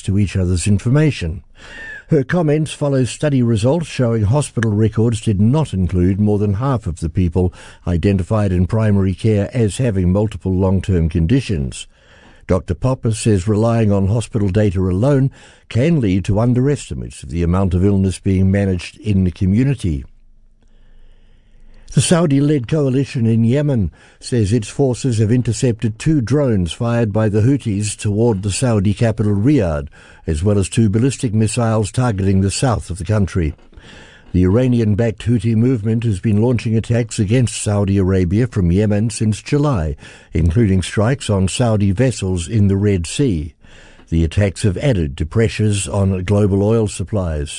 to each other's information. Her comments follow study results showing hospital records did not include more than half of the people identified in primary care as having multiple long-term conditions. Dr. Popper says relying on hospital data alone can lead to underestimates of the amount of illness being managed in the community. The Saudi-led coalition in Yemen says its forces have intercepted 2 drones fired by the Houthis toward the Saudi capital Riyadh, as well as 2 ballistic missiles targeting the south of the country. The Iranian-backed Houthi movement has been launching attacks against Saudi Arabia from Yemen since July, including strikes on Saudi vessels in the Red Sea. The attacks have added to pressures on global oil supplies.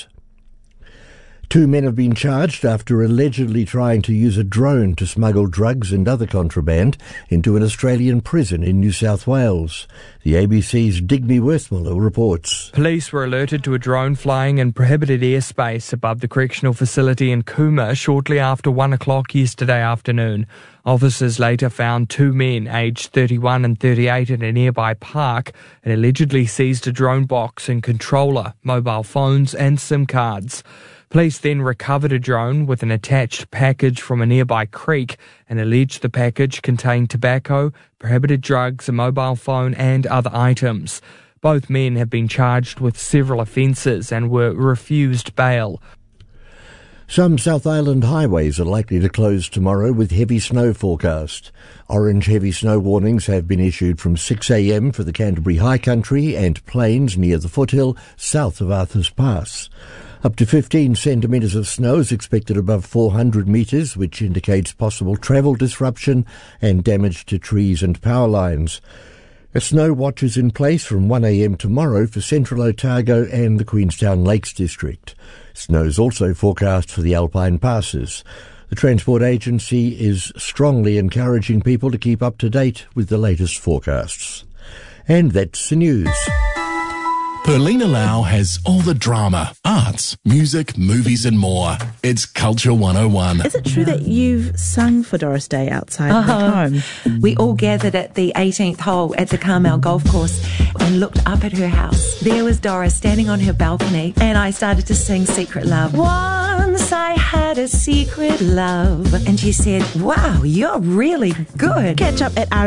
2 men have been charged after allegedly trying to use a drone to smuggle drugs and other contraband into an Australian prison in New South Wales. The ABC's Digby Worthmiller reports. Police were alerted to a drone flying in prohibited airspace above the correctional facility in Cooma shortly after 1 o'clock yesterday afternoon. Officers later found 2 men aged 31 and 38 in a nearby park and allegedly seized a drone box and controller, mobile phones and SIM cards. Police then recovered a drone with an attached package from a nearby creek and alleged the package contained tobacco, prohibited drugs, a mobile phone and other items. Both men have been charged with several offences and were refused bail. Some South Island highways are likely to close tomorrow with heavy snow forecast. Orange heavy snow warnings have been issued from 6 a.m. for the Canterbury High Country and plains near the foothill south of Arthur's Pass. Up to 15 centimetres of snow is expected above 400 metres, which indicates possible travel disruption and damage to trees and power lines. A snow watch is in place from 1 a.m. tomorrow for central Otago and the Queenstown Lakes district. Snow is also forecast for the Alpine Passes. The Transport Agency is strongly encouraging people to keep up to date with the latest forecasts. And that's the news. Perlina Lau has all the drama, arts, music, movies and more. It's Culture 101. Is it true that you've sung for Doris Day outside her home? We all gathered at the 18th hole at the Carmel Golf Course and looked up at her house. There was Doris standing on her balcony and I started to sing Secret Love. Once I had a secret love. And she said, wow, you're really good. Catch up at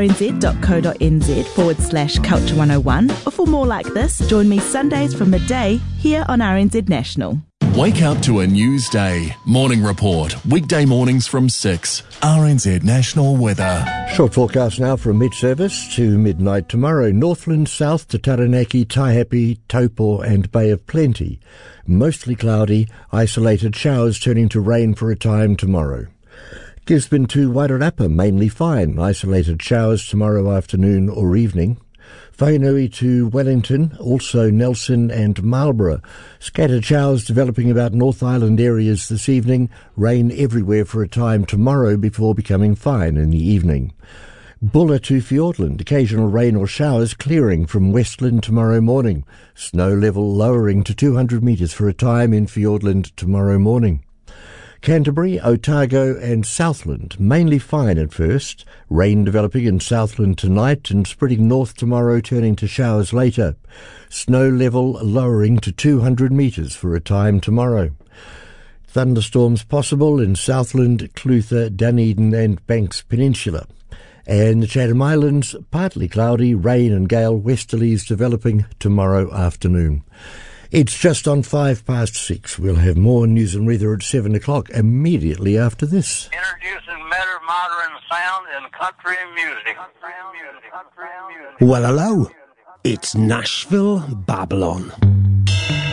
rnz.co.nz/Culture 101. Or for more like this, join me Sundays from midday here on RNZ National. Wake up to a news day. Morning report. Weekday mornings from 6. RNZ National Weather. Short forecast now from mid-service to midnight tomorrow. Northland south to Taranaki, Taihape, Taupo and Bay of Plenty. Mostly cloudy, isolated showers turning to rain for a time tomorrow. Gisborne to Wairarapa, mainly fine. Isolated showers tomorrow afternoon or evening. Whainui to Wellington, also Nelson and Marlborough. Scattered showers developing about North Island areas this evening. Rain everywhere for a time tomorrow before becoming fine in the evening. Bulla to Fiordland, occasional rain or showers clearing from Westland tomorrow morning. Snow level lowering to 200 metres for a time in Fiordland tomorrow morning. Canterbury, Otago and Southland, mainly fine at first. Rain developing in Southland tonight and spreading north tomorrow, turning to showers later. Snow level lowering to 200 metres for a time tomorrow. Thunderstorms possible in Southland, Clutha, Dunedin and Banks Peninsula. And the Chatham Islands, partly cloudy, rain and gale westerlies developing tomorrow afternoon. It's just on 6:05. We'll have more news and weather at 7 o'clock immediately after this. Introducing better modern sound in country music. Well, hello. It's Nashville Babylon.